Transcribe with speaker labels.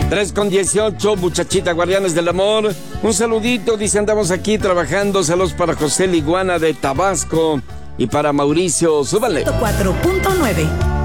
Speaker 1: 3:18, muchachita, guardianes del amor. Un saludito, dice, andamos aquí trabajando. Saludos para José Liguana de Tabasco y para Mauricio. Súbale.
Speaker 2: 4.9.